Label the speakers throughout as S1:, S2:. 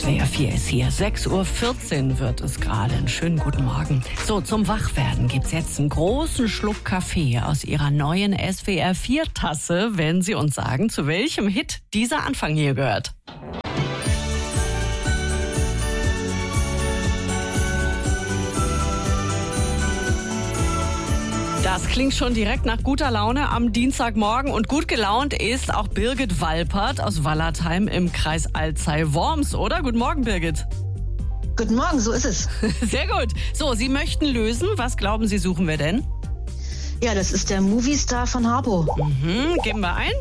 S1: SWR 4 ist hier. 6:14 Uhr wird es gerade. Einen schönen guten Morgen. So, zum Wachwerden gibt's jetzt einen großen Schluck Kaffee aus Ihrer neuen SWR 4 Tasse, wenn Sie uns sagen, zu welchem Hit dieser Anfang hier gehört. Das klingt schon direkt nach guter Laune am Dienstagmorgen. Und gut gelaunt ist auch Birgit Walpert aus Wallertheim im Kreis Alzey-Worms, oder? Guten Morgen, Birgit.
S2: Guten Morgen, so ist es.
S1: Sehr gut. So, Sie möchten lösen. Was glauben Sie, suchen wir denn?
S2: Ja, das ist der Movistar von Harpo.
S1: Geben wir ein.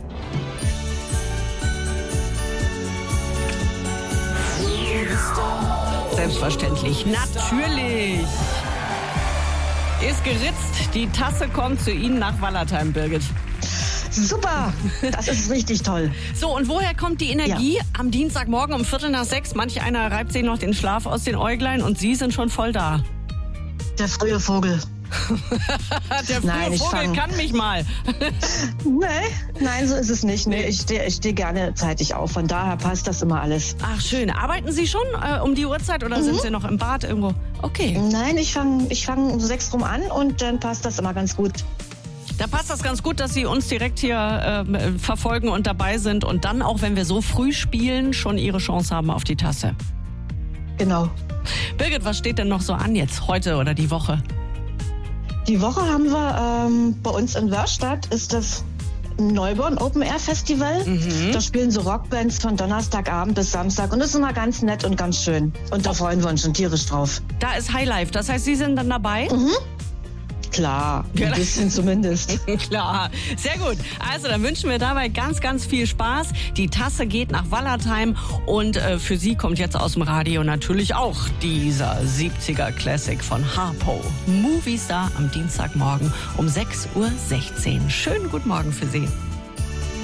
S1: Selbstverständlich. Natürlich. Ist geritzt. Die Tasse kommt zu Ihnen nach Wallertheim, Birgit.
S2: Super, das ist richtig toll.
S1: So, und woher kommt die Energie am Dienstagmorgen um 5:45? Manch einer reibt sich noch den Schlaf aus den Äuglein und Sie sind schon voll da.
S2: Der frühe Vogel.
S1: Der frühe Vogel kann mich mal.
S2: Nein, so ist es nicht. Nee, ich steh gerne zeitig auf. Von daher passt das immer alles.
S1: Ach, schön. Arbeiten Sie schon um die Uhrzeit oder sind Sie noch im Bad irgendwo? Okay.
S2: Nein, ich fang um 6 rum an und dann passt das immer ganz gut.
S1: Da passt das ganz gut, dass Sie uns direkt hier verfolgen und dabei sind und dann auch, wenn wir so früh spielen, schon Ihre Chance haben auf die Tasse.
S2: Genau.
S1: Birgit, was steht denn noch so an jetzt, heute oder die Woche?
S2: Die Woche haben wir bei uns in Wörstadt ist das Neuborn Open Air Festival. Da spielen so Rockbands von Donnerstagabend bis Samstag und das ist immer ganz nett und ganz schön. Und da freuen wir uns schon tierisch drauf.
S1: Da ist Highlife, das heißt, Sie sind dann dabei?
S2: Klar, ein bisschen zumindest.
S1: Klar, sehr gut. Also dann wünschen wir dabei ganz, ganz viel Spaß. Die Tasse geht nach Wallertheim und für Sie kommt jetzt aus dem Radio natürlich auch dieser 70er Classic von Harpo. Movistar am Dienstagmorgen um 6:16 Uhr. Schönen guten Morgen für Sie.